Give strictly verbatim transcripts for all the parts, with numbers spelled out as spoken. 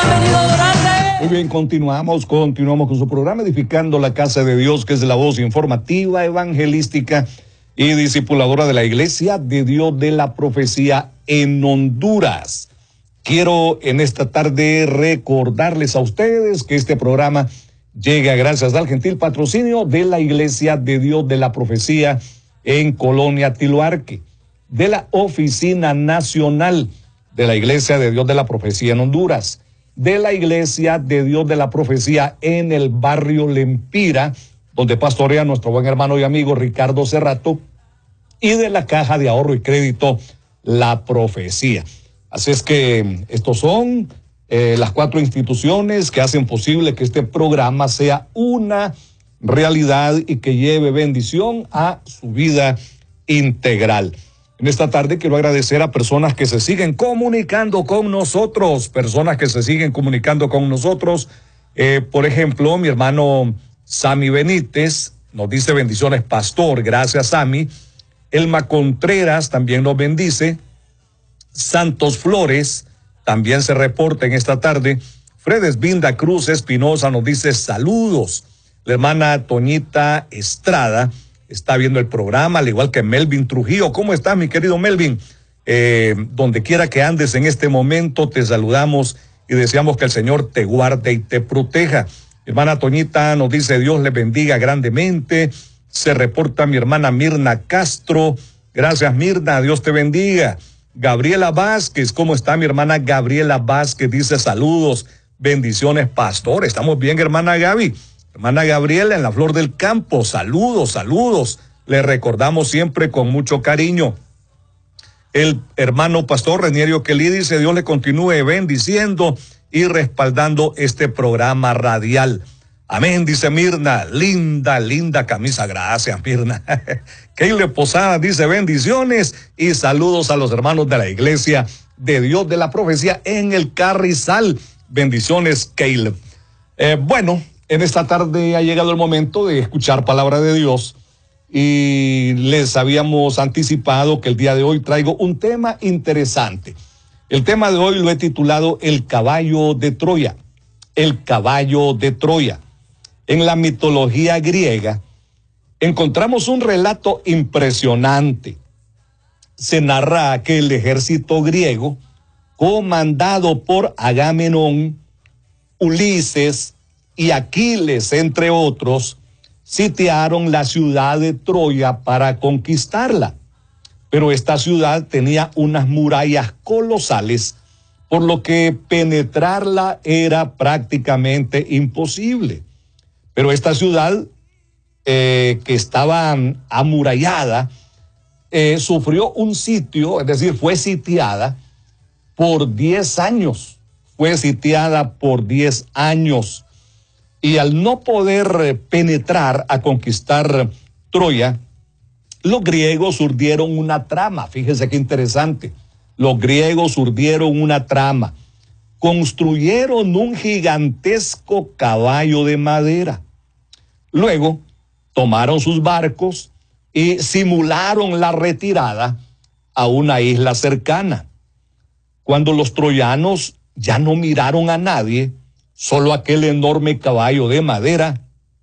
Muy bien, continuamos, continuamos con su programa Edificando la Casa de Dios, que es la voz informativa, evangelística y discipuladora de la Iglesia de Dios de la Profecía en Honduras. Quiero en esta tarde recordarles a ustedes que este programa llega gracias al gentil patrocinio de la Iglesia de Dios de la Profecía en Colonia Tiluarque, de la Oficina Nacional de la Iglesia de Dios de la Profecía en Honduras, de la Iglesia de Dios de la Profecía en el barrio Lempira, donde pastorea nuestro buen hermano y amigo Ricardo Cerrato, y de la Caja de Ahorro y Crédito La Profecía. Así es que estos son eh, las cuatro instituciones que hacen posible que este programa sea una realidad y que lleve bendición a su vida integral. En esta tarde quiero agradecer a personas que se siguen comunicando con nosotros, personas que se siguen comunicando con nosotros. Eh, por ejemplo, mi hermano Sammy Benítez nos dice bendiciones, pastor. Gracias, Sammy. Elma Contreras también nos bendice. Santos Flores también se reporta en esta tarde. Fredes Vinda Cruz Espinosa nos dice saludos. La hermana Toñita Estrada está viendo el programa, al igual que Melvin Trujillo. ¿Cómo estás, mi querido Melvin? Eh, donde quiera que andes en este momento, te saludamos y deseamos que el Señor te guarde y te proteja. Mi hermana Toñita nos dice, Dios les bendiga grandemente. Se reporta mi hermana Mirna Castro. Gracias, Mirna, Dios te bendiga. Gabriela Vázquez, ¿cómo está mi hermana Gabriela Vázquez? Dice saludos, bendiciones, pastor. Estamos bien, hermana Gaby. Hermana Gabriela en la Flor del Campo, saludos, saludos. Le recordamos siempre con mucho cariño. El hermano pastor Renierio Kelly dice, Dios le continúe bendiciendo y respaldando este programa radial. Amén, dice Mirna. Linda, linda camisa. Gracias, Mirna. Keile Posada dice bendiciones y saludos a los hermanos de la Iglesia de Dios de la Profecía en el Carrizal. Bendiciones, Keile. Eh, bueno, en esta tarde ha llegado el momento de escuchar palabra de Dios y les habíamos anticipado que el día de hoy traigo un tema interesante. El tema de hoy lo he titulado El caballo de Troya. El caballo de Troya. En la mitología griega encontramos un relato impresionante. Se narra que el ejército griego, comandado por Agamenón, Ulises y Aquiles, entre otros, sitiaron la ciudad de Troya para conquistarla. Pero esta ciudad tenía unas murallas colosales, por lo que penetrarla era prácticamente imposible. Pero esta ciudad, eh, que estaba amurallada, eh, sufrió un sitio, es decir, fue sitiada por diez años. Fue sitiada por diez años. Y al no poder penetrar a conquistar Troya, los griegos urdieron una trama. Fíjense qué interesante. Los griegos urdieron una trama. Construyeron un gigantesco caballo de madera. Luego tomaron sus barcos y simularon la retirada a una isla cercana. Cuando los troyanos ya no miraron a nadie, solo aquel enorme caballo de madera,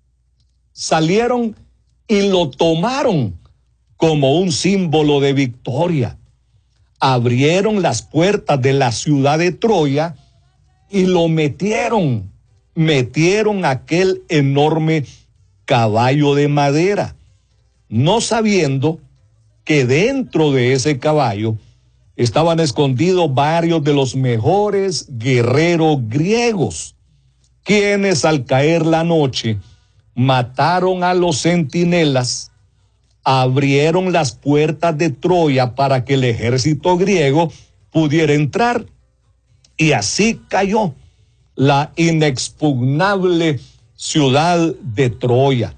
salieron y lo tomaron como un símbolo de victoria. Abrieron las puertas de la ciudad de Troya y lo metieron, metieron aquel enorme caballo de madera, no sabiendo que dentro de ese caballo estaban escondidos varios de los mejores guerreros griegos, quienes al caer la noche mataron a los centinelas, abrieron las puertas de Troya para que el ejército griego pudiera entrar, y así cayó la inexpugnable ciudad de Troya.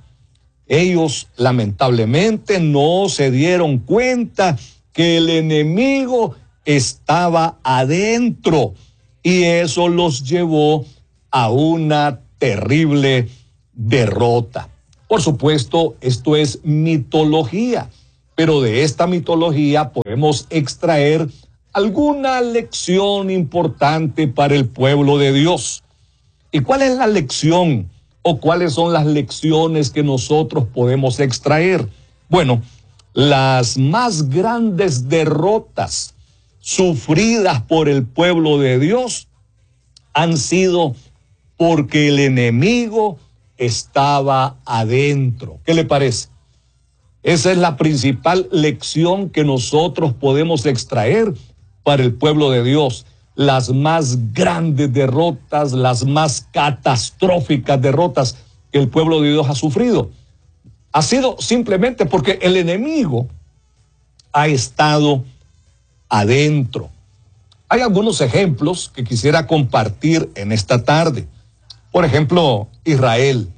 Ellos lamentablemente no se dieron cuenta que el enemigo estaba adentro, y eso los llevó a una terrible derrota. Por supuesto, esto es mitología, pero de esta mitología podemos extraer alguna lección importante para el pueblo de Dios. ¿Y cuál es la lección o cuáles son las lecciones que nosotros podemos extraer? Bueno, las más grandes derrotas sufridas por el pueblo de Dios han sido porque el enemigo estaba adentro. ¿Qué le parece? Esa es la principal lección que nosotros podemos extraer para el pueblo de Dios. Las más grandes derrotas, las más catastróficas derrotas que el pueblo de Dios ha sufrido, ha sido simplemente porque el enemigo ha estado adentro. Hay algunos ejemplos que quisiera compartir en esta tarde. Por ejemplo, Israel.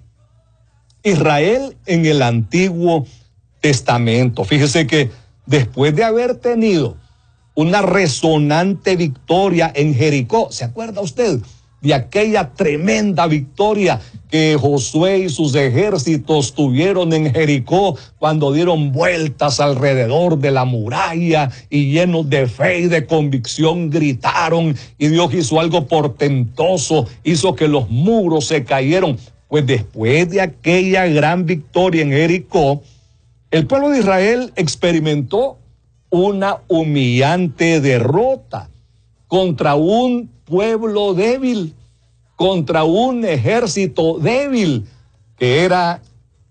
Israel en el Antiguo Testamento. Fíjese que después de haber tenido una resonante victoria en Jericó, ¿se acuerda usted de aquella tremenda victoria que Josué y sus ejércitos tuvieron en Jericó cuando dieron vueltas alrededor de la muralla y llenos de fe y de convicción gritaron y Dios hizo algo portentoso, hizo que los muros se cayeron? Pues después de aquella gran victoria en Jericó, el pueblo de Israel experimentó una humillante derrota contra un pueblo débil, contra un ejército débil, que era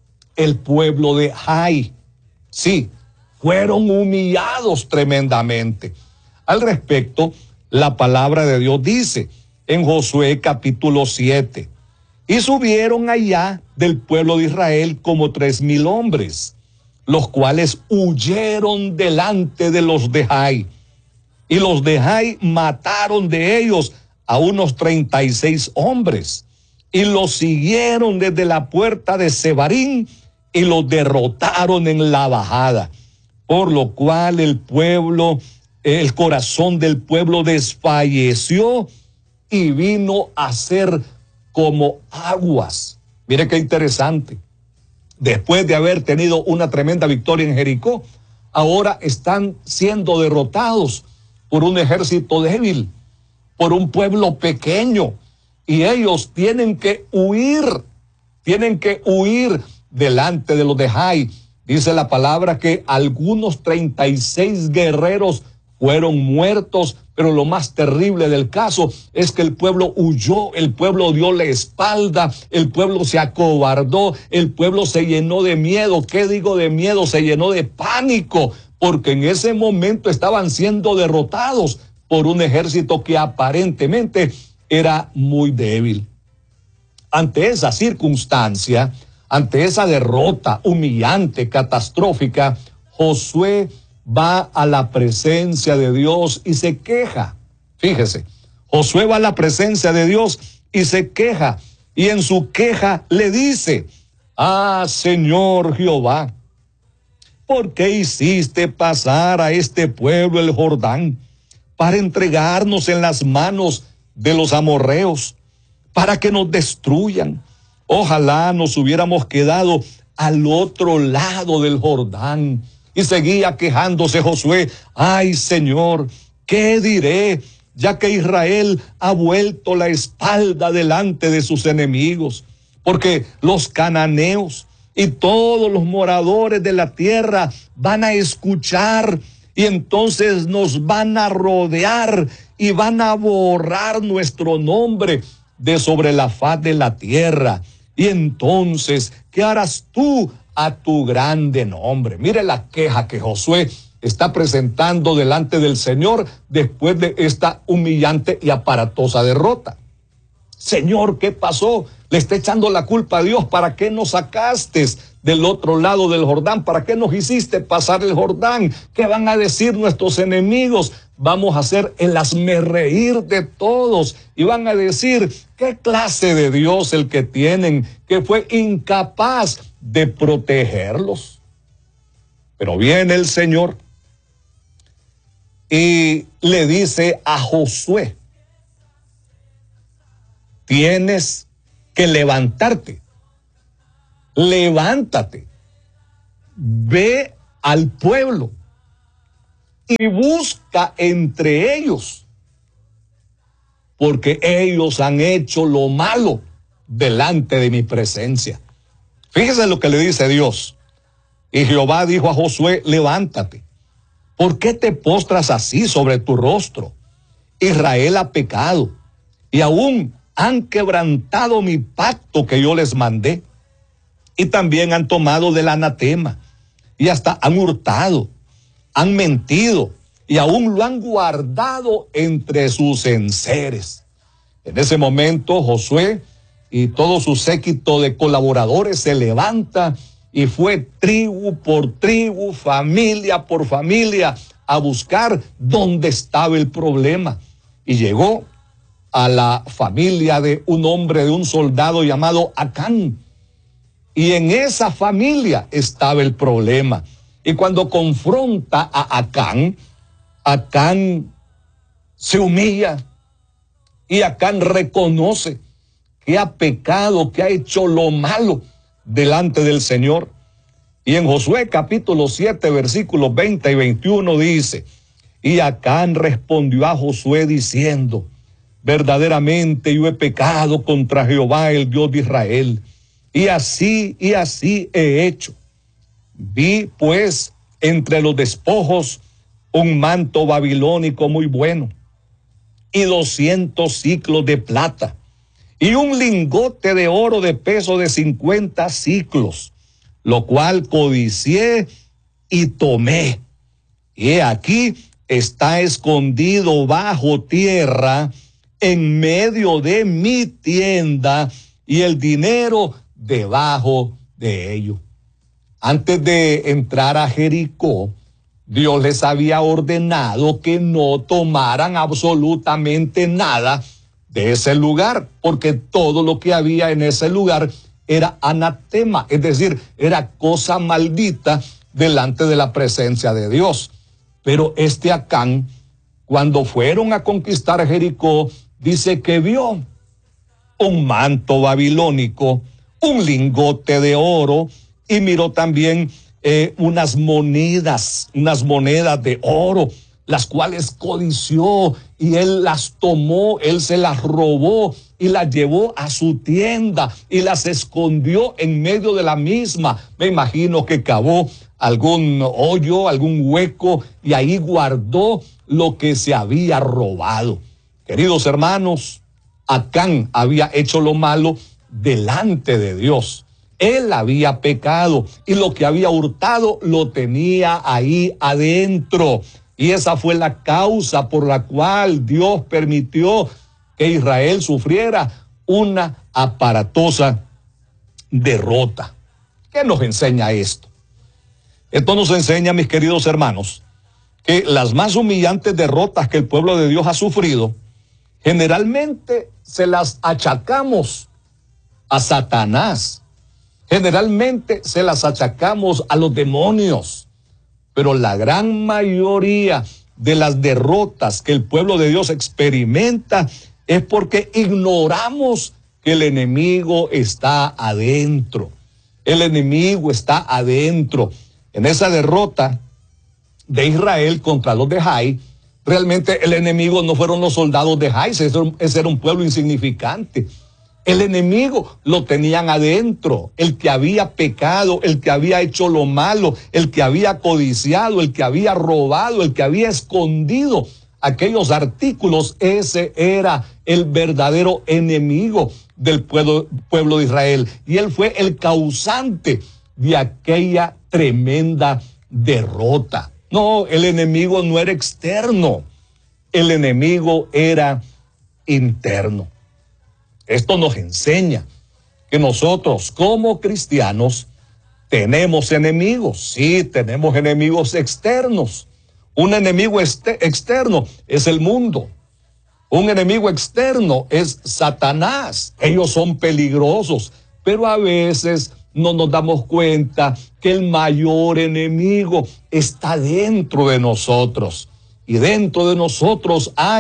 el pueblo de Ai. Sí, fueron humillados tremendamente. Al respecto, la palabra de Dios dice en Josué capítulo siete, y subieron allá del pueblo de Israel como tres mil hombres, los cuales huyeron delante de los de Ai. Y los de Ai mataron de ellos a unos treinta y seis hombres. Y los siguieron desde la puerta de Sebarín y los derrotaron en la bajada. Por lo cual el pueblo, el corazón del pueblo desfalleció y vino a ser como aguas. Mire qué interesante. Después de haber tenido una tremenda victoria en Jericó, ahora están siendo derrotados por un ejército débil, por un pueblo pequeño, y ellos tienen que huir, tienen que huir delante de los de Ai. Dice la palabra que algunos treinta y seis guerreros fueron muertos, pero lo más terrible del caso es que el pueblo huyó, el pueblo dio la espalda, el pueblo se acobardó, el pueblo se llenó de miedo. ¿Qué digo de miedo? Se llenó de pánico, porque en ese momento estaban siendo derrotados por un ejército que aparentemente era muy débil. Ante esa circunstancia, ante esa derrota humillante, catastrófica, Josué va a la presencia de Dios y se queja. Fíjese, Josué va a la presencia de Dios y se queja, y en su queja le dice: ah, Señor Jehová, ¿por qué hiciste pasar a este pueblo el Jordán para entregarnos en las manos de los amorreos, para que nos destruyan? Ojalá nos hubiéramos quedado al otro lado del Jordán. Y seguía quejándose Josué: ay, Señor, ¿qué diré? Ya que Israel ha vuelto la espalda delante de sus enemigos, porque los cananeos y todos los moradores de la tierra van a escuchar, y entonces nos van a rodear y van a borrar nuestro nombre de sobre la faz de la tierra. Y entonces, ¿qué harás tú a tu grande nombre? Mire la queja que Josué está presentando delante del Señor después de esta humillante y aparatosa derrota. Señor, ¿qué pasó? Le está echando la culpa a Dios. ¿Para qué nos sacaste del otro lado del Jordán? ¿Para qué nos hiciste pasar el Jordán? ¿Qué van a decir nuestros enemigos? Vamos a hacer el hazmerreír de todos, y van a decir: ¿qué clase de Dios el que tienen, que fue incapaz de protegerlos? Pero viene el Señor y le dice a Josué: tienes que levantarte, levántate, ve al pueblo, y busca entre ellos, porque ellos han hecho lo malo delante de mi presencia. Fíjese lo que le dice Dios. Y Jehová dijo a Josué, levántate. ¿Por qué te postras así sobre tu rostro? Israel ha pecado y aún han quebrantado mi pacto que yo les mandé. Y también han tomado del anatema y hasta han hurtado, han mentido y aún lo han guardado entre sus enseres. En ese momento Josué y todo su séquito de colaboradores se levanta y fue tribu por tribu, familia por familia, a buscar dónde estaba el problema. Y llegó a la familia de un hombre, de un soldado llamado Acán. Y en esa familia estaba el problema. Y cuando confronta a Acán, Acán se humilla y Acán reconoce que ha pecado, que ha hecho lo malo delante del Señor. Y en Josué capítulo siete, versículos veinte y veintiuno dice, y Acán respondió a Josué diciendo, verdaderamente yo he pecado contra Jehová, el Dios de Israel, y así y así he hecho. Vi pues entre los despojos un manto babilónico muy bueno, y doscientos ciclos de plata, y un lingote de oro de peso de cincuenta ciclos, lo cual codicié y tomé. Y he aquí está escondido bajo tierra en medio de mi tienda, y el dinero debajo de ello. Antes de entrar a Jericó, Dios les había ordenado que no tomaran absolutamente nada de ese lugar, porque todo lo que había en ese lugar era anatema, es decir, era cosa maldita delante de la presencia de Dios. Pero este Acán, cuando fueron a conquistar Jericó, dice que vio un manto babilónico, un lingote de oro, y miró también eh, unas monedas, unas monedas de oro, las cuales codició, y él las tomó, él se las robó y las llevó a su tienda y las escondió en medio de la misma. Me imagino que cavó algún hoyo, algún hueco, y ahí guardó lo que se había robado. Queridos hermanos, Acán había hecho lo malo delante de Dios. Él había pecado y lo que había hurtado lo tenía ahí adentro. Y esa fue la causa por la cual Dios permitió que Israel sufriera una aparatosa derrota. ¿Qué nos enseña esto? Esto nos enseña, mis queridos hermanos, que las más humillantes derrotas que el pueblo de Dios ha sufrido, generalmente se las achacamos a Satanás. Generalmente se las achacamos a los demonios. Pero la gran mayoría de las derrotas que el pueblo de Dios experimenta es porque ignoramos que el enemigo está adentro. El enemigo está adentro. En esa derrota de Israel contra los de Jai, realmente el enemigo no fueron los soldados de Jai, ese era un pueblo insignificante. El enemigo lo tenían adentro, el que había pecado, el que había hecho lo malo, el que había codiciado, el que había robado, el que había escondido aquellos artículos. Ese era el verdadero enemigo del pueblo, pueblo de Israel. Y él fue el causante de aquella tremenda derrota. No, el enemigo no era externo, el enemigo era interno. Esto nos enseña que nosotros como cristianos tenemos enemigos. Sí, tenemos enemigos externos. Un enemigo este- externo es el mundo. Un enemigo externo es Satanás. Ellos son peligrosos, pero a veces no nos damos cuenta que el mayor enemigo está dentro de nosotros. Y dentro de nosotros hay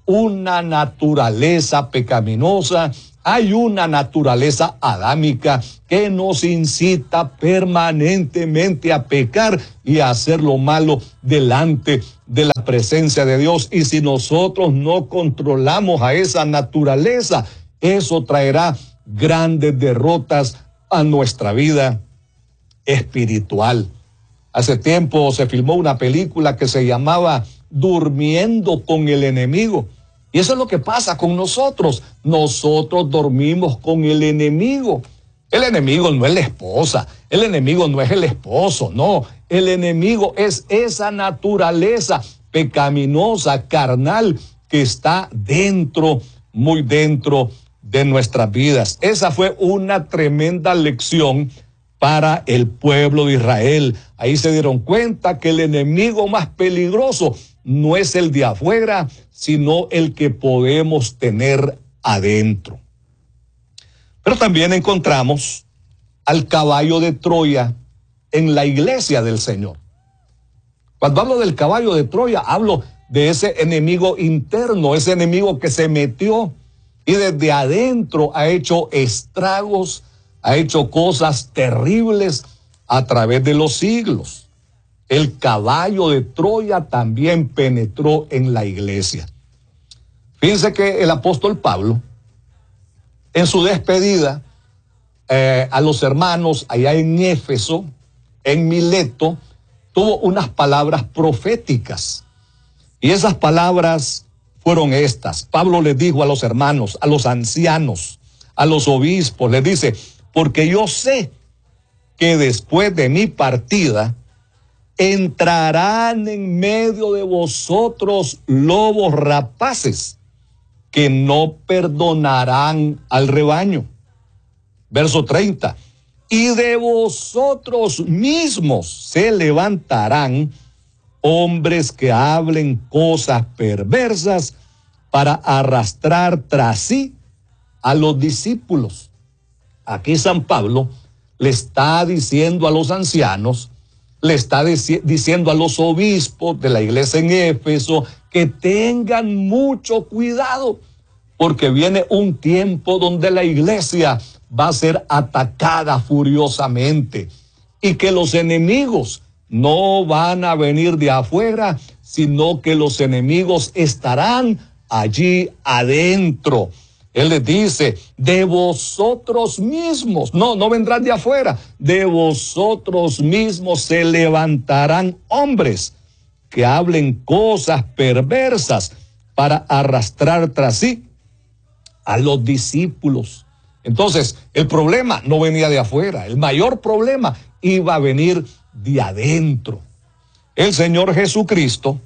una naturaleza pecaminosa, hay una naturaleza adámica que nos incita permanentemente a pecar y a hacer lo malo delante de la presencia de Dios. Y si nosotros no controlamos a esa naturaleza, eso traerá grandes derrotas a nuestra vida espiritual. Hace tiempo se filmó una película que se llamaba Durmiendo con el enemigo. Y eso es lo que pasa con nosotros. Nosotros dormimos con el enemigo. El enemigo no es la esposa, el enemigo no es el esposo, no. El enemigo es esa naturaleza pecaminosa, carnal, que está dentro, muy dentro de nuestras vidas. Esa fue una tremenda lección para el pueblo de Israel. Ahí se dieron cuenta que el enemigo más peligroso no es el de afuera, sino el que podemos tener adentro. Pero también encontramos al caballo de Troya en la iglesia del Señor. Cuando hablo del caballo de Troya, hablo de ese enemigo interno, ese enemigo que se metió y desde adentro ha hecho estragos, ha hecho cosas terribles a través de los siglos. El caballo de Troya también penetró en la iglesia. Fíjense que el apóstol Pablo, en su despedida eh, a los hermanos allá en Éfeso, en Mileto, tuvo unas palabras proféticas. Y esas palabras fueron estas. Pablo les dijo a los hermanos, a los ancianos, a los obispos, les dice: porque yo sé que después de mi partida entrarán en medio de vosotros lobos rapaces que no perdonarán al rebaño. Verso treinta. Y de vosotros mismos se levantarán hombres que hablen cosas perversas para arrastrar tras sí a los discípulos. Aquí San Pablo le está diciendo a los ancianos, le está dic- diciendo a los obispos de la iglesia en Éfeso que tengan mucho cuidado, porque viene un tiempo donde la iglesia va a ser atacada furiosamente y que los enemigos no van a venir de afuera, sino que los enemigos estarán allí adentro. Él les dice, de vosotros mismos, no, no vendrán de afuera, de vosotros mismos se levantarán hombres que hablen cosas perversas para arrastrar tras sí a los discípulos. Entonces, el problema no venía de afuera, el mayor problema iba a venir de adentro. El Señor Jesucristo,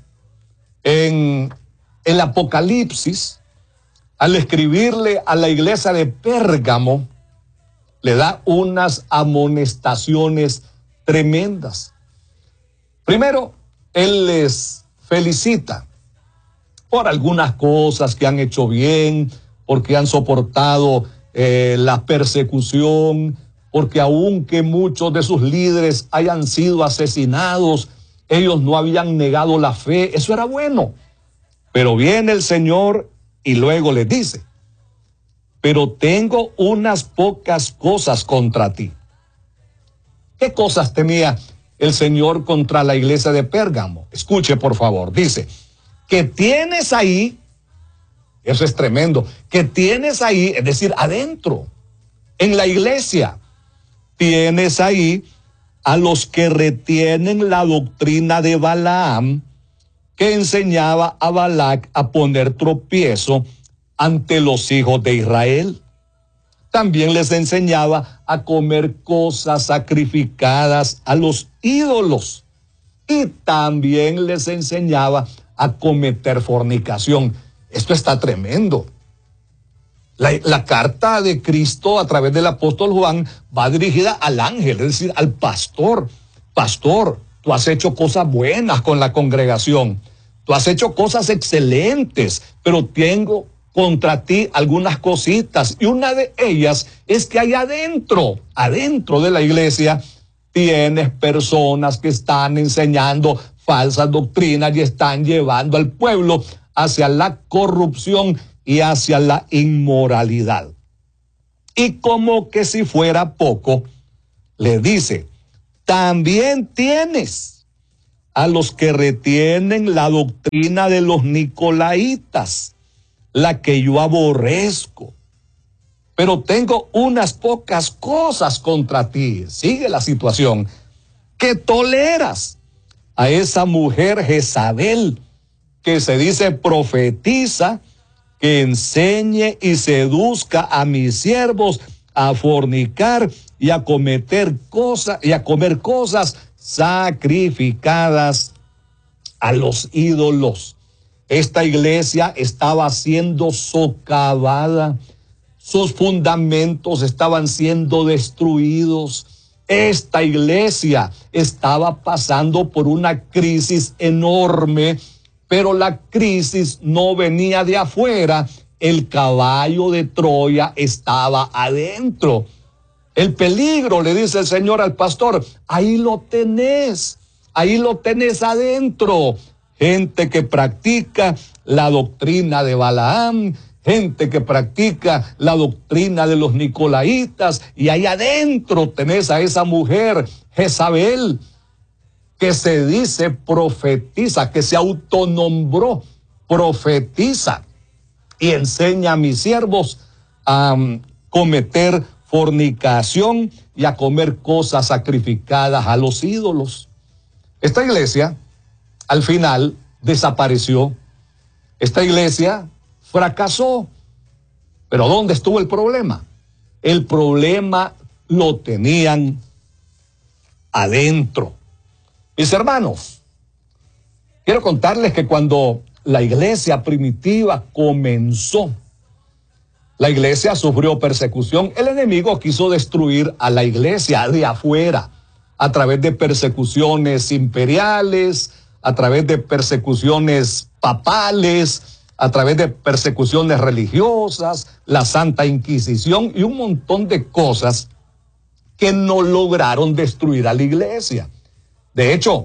en el Apocalipsis, al escribirle a la iglesia de Pérgamo, le da unas amonestaciones tremendas. Primero, Él les felicita por algunas cosas que han hecho bien, porque han soportado eh, la persecución, porque aunque muchos de sus líderes hayan sido asesinados, ellos no habían negado la fe. Eso era bueno. Pero viene el Señor y luego les dice, pero tengo unas pocas cosas contra ti. ¿Qué cosas tenía el Señor contra la iglesia de Pérgamo? Escuche, por favor. Dice, que tienes ahí, eso es tremendo, que tienes ahí, es decir, adentro, en la iglesia, tienes ahí a los que retienen la doctrina de Balaam, que enseñaba a Balac a poner tropiezo ante los hijos de Israel. También les enseñaba a comer cosas sacrificadas a los ídolos. Y también les enseñaba a cometer fornicación. Esto está tremendo. La, la carta de Cristo a través del apóstol Juan va dirigida al ángel, es decir, al pastor. Pastor, tú has hecho cosas buenas con la congregación. Tú has hecho cosas excelentes, pero tengo contra ti algunas cositas. Y una de ellas es que hay adentro, adentro de la iglesia, tienes personas que están enseñando falsas doctrinas y están llevando al pueblo hacia la corrupción y hacia la inmoralidad. Y como que si fuera poco, le dice, también tienes a los que retienen la doctrina de los nicolaítas, la que yo aborrezco. Pero tengo unas pocas cosas contra ti. Sigue la situación. Que toleras a esa mujer Jezabel, que se dice profetiza, que enseñe y seduzca a mis siervos a fornicar y a cometer cosas y a comer cosas sacrificadas a los ídolos. Esta iglesia estaba siendo socavada, sus fundamentos estaban siendo destruidos. Esta iglesia estaba pasando por una crisis enorme, pero la crisis no venía de afuera, el caballo de Troya estaba adentro. El peligro, le dice el Señor al pastor, ahí lo tenés, ahí lo tenés adentro. Gente que practica la doctrina de Balaam, gente que practica la doctrina de los nicolaítas, y ahí adentro tenés a esa mujer Jezabel, que se dice profetiza, que se autonombró profetiza y enseña a mis siervos a um, cometer fornicación y a comer cosas sacrificadas a los ídolos. Esta iglesia al final desapareció. Esta iglesia fracasó. Pero ¿dónde estuvo el problema? El problema lo tenían adentro. Mis hermanos, quiero contarles que cuando la iglesia primitiva comenzó, la iglesia sufrió persecución. El enemigo quiso destruir a la iglesia de afuera a través de persecuciones imperiales, a través de persecuciones papales, a través de persecuciones religiosas, la Santa Inquisición y un montón de cosas que no lograron destruir a la iglesia. De hecho,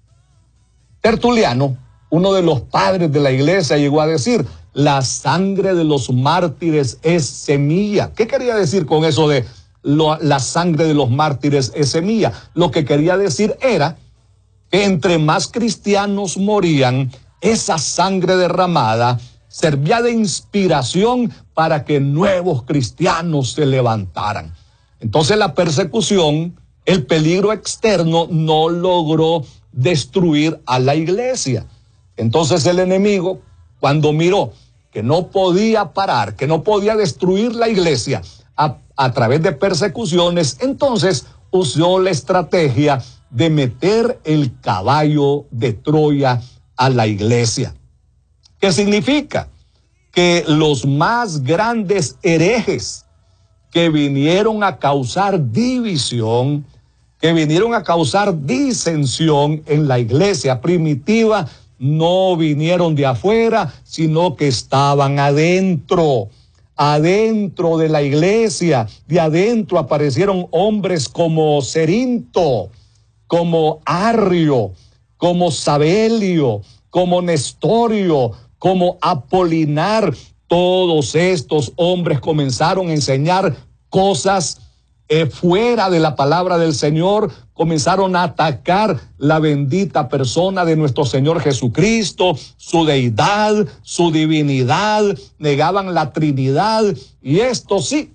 Tertuliano, uno de los padres de la iglesia, llegó a decir, la sangre de los mártires es semilla. ¿Qué quería decir con eso de lo, la sangre de los mártires es semilla? Lo que quería decir era que entre más cristianos morían, esa sangre derramada servía de inspiración para que nuevos cristianos se levantaran. Entonces la persecución, el peligro externo no logró destruir a la iglesia. Entonces el enemigo, cuando miró que no podía parar, que no podía destruir la iglesia a, a través de persecuciones, entonces usó la estrategia de meter el caballo de Troya a la iglesia. ¿Qué significa? Que los más grandes herejes que vinieron a causar división, que vinieron a causar disensión en la iglesia primitiva, no vinieron de afuera, sino que estaban adentro, adentro de la iglesia. De adentro aparecieron hombres como Cerinto, como Arrio, como Sabelio, como Nestorio, como Apolinar. Todos estos hombres comenzaron a enseñar cosas eh, fuera de la palabra del Señor, comenzaron a atacar la bendita persona de nuestro Señor Jesucristo, su deidad, su divinidad, negaban la Trinidad, y esto sí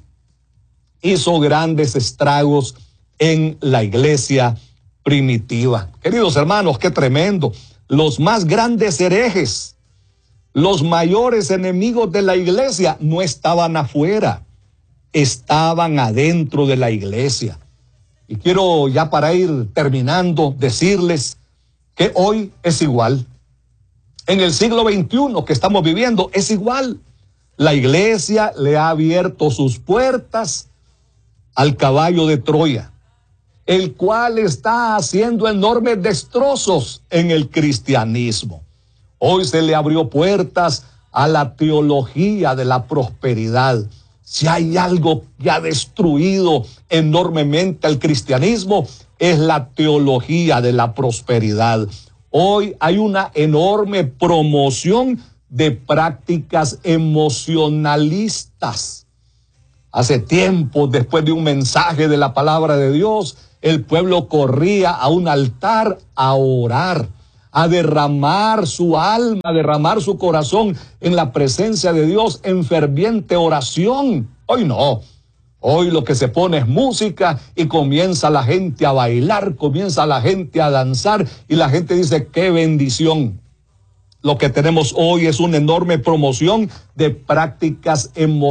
hizo grandes estragos en la iglesia primitiva. Queridos hermanos, qué tremendo. Los más grandes herejes, los mayores enemigos de la iglesia no estaban afuera, estaban adentro de la iglesia. Y quiero, ya para ir terminando, decirles que hoy es igual. En el siglo veintiuno que estamos viviendo es igual. La iglesia le ha abierto sus puertas al caballo de Troya, el cual está haciendo enormes destrozos en el cristianismo. Hoy se le abrió puertas a la teología de la prosperidad. Si hay algo que ha destruido enormemente al cristianismo, es la teología de la prosperidad. Hoy hay una enorme promoción de prácticas emocionalistas. Hace tiempo, después de un mensaje de la palabra de Dios, el pueblo corría a un altar a orar, a derramar su alma, a derramar su corazón en la presencia de Dios en ferviente oración. Hoy no. Hoy lo que se pone es música y comienza la gente a bailar, comienza la gente a danzar y la gente dice, ¡qué bendición! Lo que tenemos hoy es una enorme promoción de prácticas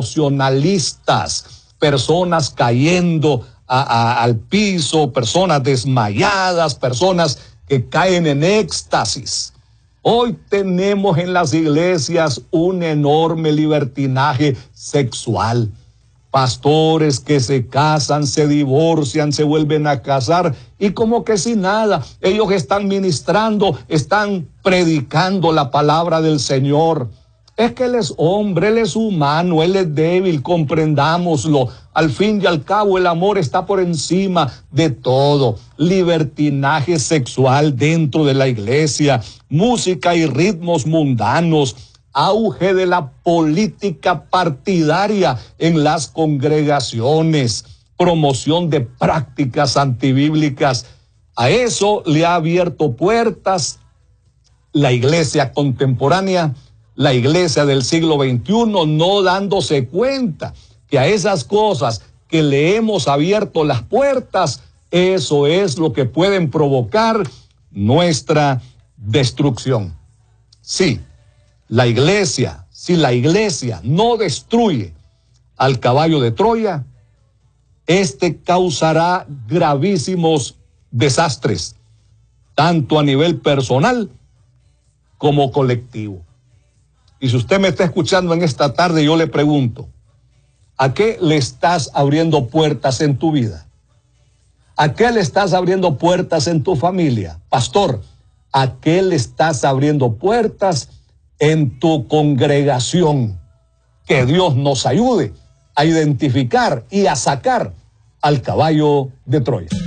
emocionalistas, personas cayendo a, a, al piso, personas desmayadas, personas que caen en éxtasis. Hoy tenemos en las iglesias un enorme libertinaje sexual. Pastores que se casan, se divorcian, se vuelven a casar y como que sin nada, ellos están ministrando, están predicando la palabra del Señor. Es que Él es hombre, Él es humano, Él es débil, comprendámoslo. Al fin y al cabo el amor está por encima de todo. Libertinaje sexual dentro de la iglesia, música y ritmos mundanos, auge de la política partidaria en las congregaciones, promoción de prácticas antibíblicas. A eso le ha abierto puertas la iglesia contemporánea, la iglesia del siglo veintiuno, no dándose cuenta que a esas cosas que le hemos abierto las puertas, eso es lo que pueden provocar nuestra destrucción. Sí. La iglesia, si la iglesia no destruye al caballo de Troya, este causará gravísimos desastres, tanto a nivel personal como colectivo. Y si usted me está escuchando en esta tarde, yo le pregunto, ¿a qué le estás abriendo puertas en tu vida? ¿A qué le estás abriendo puertas en tu familia? Pastor, ¿a qué le estás abriendo puertas en tu congregación? Que Dios nos ayude a identificar y a sacar al caballo de Troya.